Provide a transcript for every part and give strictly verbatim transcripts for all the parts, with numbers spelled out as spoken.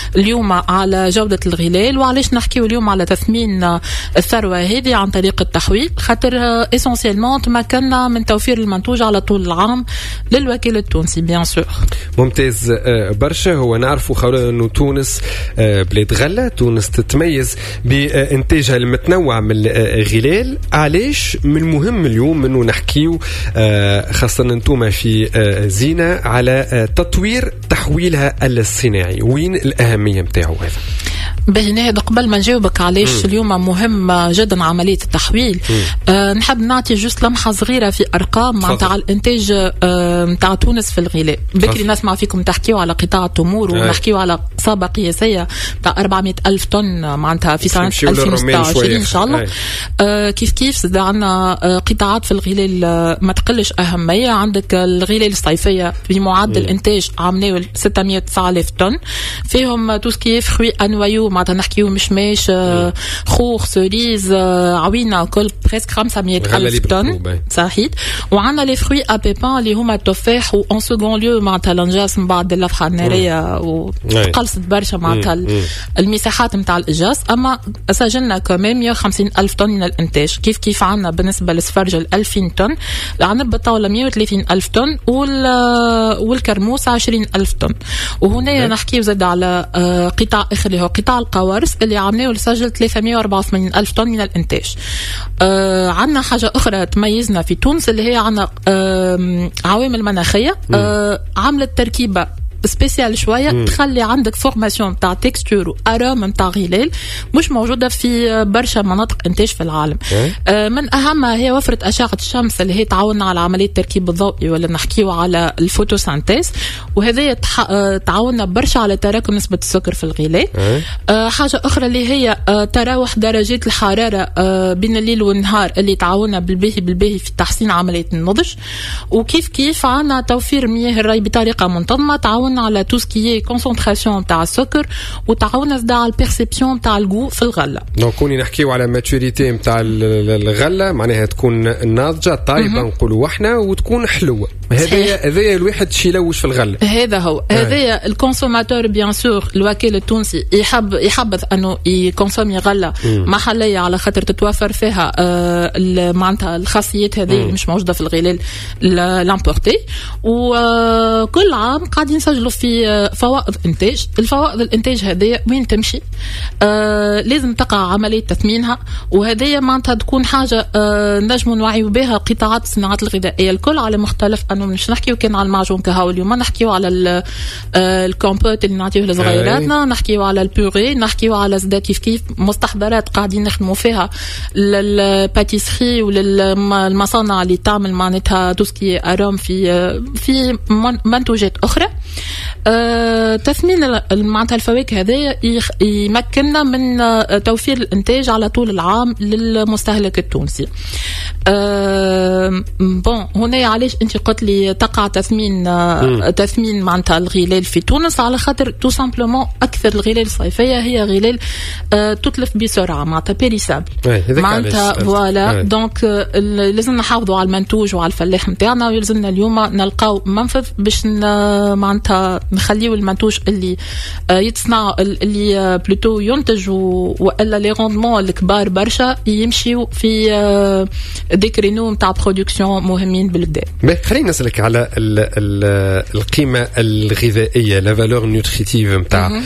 اليوم على جودة الغلال، وعلاش نحكيو اليوم على تثمين الثروة هذه عن طريق التحويل، خاطر اسونسيلمون تمكننا من توفير المنتوج على طول العام للوكيل التونسي بيان سور. ممتاز برشا. هو نعرفوا خولا انه تونس بلاد غلة، تونس تتميز بانتاجها المتنوع من الغلال. علاش من المهم اليوم انه نحكيو خاصة انتم في زينة على تطوير تحويلها الصناعي، وين الأهمية متاعه هذا؟ بهنا هذا قبل ما نجاوبك علاش اليوم مهم جدا عملية التحويل، أه نحب نعطي جست لمحة صغيرة في أرقام معناتها على الإنتاج متاع أه تونس في الغلاء. بكري نسمع فيكم تحكيوا على قطاع التمور ونحكيوا على إصابة قياسية تاع أربعمائة ألف طن معناتها في سنة ألفين وستة وعشرين إن شاء الله. أه كيف كيف زاد عندنا قطاعات في الغلال ما تقلش أهمية. عندك الغلال الصيفية بمعدل إنتاج عام ستمائة وتسعة آلاف طن، فيهم توسكي فخوي أنوايو معناتها نحكيو مشماش خوخ سوريز عوينة كل بريسك خمسمائة ألف طن صحيح. وعندنا لي فروي أبيبان اللي هما التفاح، وان سكون ليو معناتها الانجاز من بعد اللفحة النارية وقلصت برشا معناتها المساحات متاع الإجاز. أما سجلنا كمان مائة وخمسين ألف طن من الإنتاج. كيف كيف عندنا بالنسبة للسفرجل ألفين طن، العنب بالطاولة مائة وثلاثين ألف طن، والكرموس عشرين ألف طن. وهنا نحكي زاد على قطاع آخر اللي هو قطاع القوارص اللي عملناه لسجل ثلاثمائة وأربعة وثمانين ألف طن من الإنتاج. آه عندنا حاجة أخرى تميزنا في تونس اللي هي عندنا آه عوامل مناخية آه عملت تركيبة سبيسيال شوية مم. تخلي عندك فورماسيون تاع تكستور وأرام نتاع غلال مش موجودة في برشا مناطق إنتاج في العالم. آه من أهمها هي وفرة أشعة الشمس اللي هي تعاوننا على عملية التركيب الضوئي ولا نحكيو على الفوتوسانتيز، وهذه تعاوننا برشا على تراكم نسبة السكر في الغلال. آه حاجة أخرى اللي هي آه تراوح درجات الحرارة آه بين الليل والنهار اللي تعاوننا بالباهي بالباهي في تحسين عملية النضج. وكيف كيف عنا توفير مياه الري بطريقة منتظمة، تعاون على تو سكي كونسنتراسيون تاع السكر، وتعاون زاد على البيرسيبسيون تاع الجو في الغله. دونك كوني نحكيو على ماتوريتي نتاع الغله معناها تكون ناضجه طايبه نقولوا احنا وتكون حلوه. هذا هذا الواحد شي يلوش في الغله. هذا هو هذا الكونسوماتور بيان سور الوكيل التونسي يحب يحبذ انه يكونسومي غله محليه على خاطر تتوفر فيها آه معناتها الخاصيات هذه مش موجوده في الغلال لامبورتي. وكل عام قاعدين نسجلوا في فوائد انتاج. الفوائد الانتاج هذه وين تمشي آه لازم تقع عمليه تثمينها، وهذه معناتها تكون حاجه آه نجم نوعيو بها قطاعات الصناعات الغذائيه الكل على مختلف. انه مش نحكيو كان على المعجون كهو اليوم، نحكيو على الكومبوت اللي نعطيوه لصغيراتنا، نحكيو على البوري، نحكيو على زدا كيف كيف مستحضرات قاعدين نخدموا فيها للباتيسري وللمصانع اللي تعمل معناتها توسكي اروم في في منتوجات اخرى. أه تثمين معناتها الفواكه هذا يمكننا من توفير الانتاج على طول العام للمستهلك التونسي. أه بون هنا علاش انت قلت لي تقع تثمين أه تثمين معناتها الغلال في تونس؟ على خاطر تو سامبلومون اكثر الغلال الصيفيه هي غلال أه تتلف بسرعه معناتها بيريسابل معناتها فوالا. دونك لازم نحافظوا على المنتوج وعلى الفلاح نتاعنا، ويلزمنا اليوم نلقاو منفذ باش معناتها نخليو المنتوج اللي يتصنع اللي بلوتو ينتج والا لي روندمون الكبار برشا يمشيو في ديكرينو نتاع برودكسيون مهمين بالكدا. خلينا نسألك على ال ال القيمة الغذائية لا فالور نوتريتيف نتاع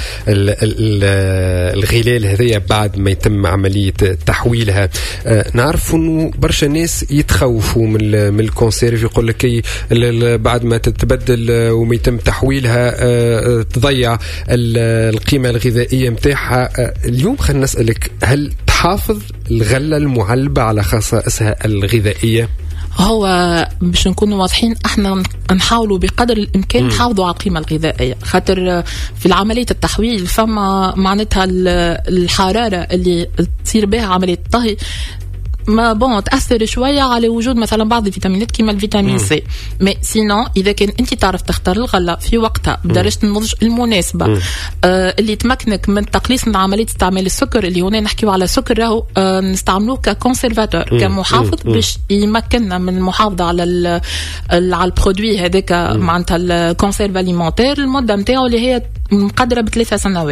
الغلال هذيا بعد ما يتم عملية تحويلها. نعرف انه برشا ناس يتخوفوا من من الكونسيرف، يقول لك بعد ما تتبدل وما يتم تحويلها تضيع القيمة الغذائية متاعها. اليوم خلينا نسألك، هل تحافظ الغلة المعلبة على خصائصها الغذائية؟ هو باش نكونوا واضحين احنا نحاولوا بقدر الامكان نحافظوا على القيمه الغذائيه، خاطر في العمليه التحويل فما معناتها الحراره اللي تصير بها عمليه الطهي ما بون تأثر شوية على وجود مثلا بعض الفيتامينات كما الفيتامين سي. مي سينو إذا كان أنت تعرف تختار الغلة في وقتها بدرجة النضج المناسبة آه اللي تمكنك من تقليص من عملية استعمال السكر، اللي هنا نحكيو على سكر راهو آه نستعملوه ككونسيرفاتور كمحافظ باش يمكننا من المحافظة على على البرودوي هذاك معناتها الكونسيرف اليمونتير المدة نتاعو اللي هي مقدرة بثلاثة سنوات.